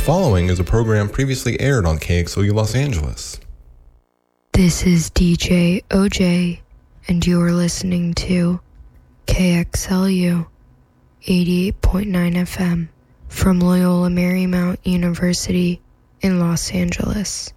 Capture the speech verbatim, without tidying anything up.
following is a program previously aired on K X L U Los Angeles. This is D J O J, and you're listening to K X L U eighty-eight point nine F M from Loyola Marymount University in Los Angeles.